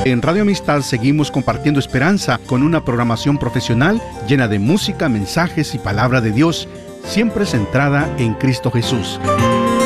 En Radio Amistad seguimos compartiendo esperanza con una programación profesional llena de música, mensajes y palabra de Dios, siempre centrada en Cristo Jesús.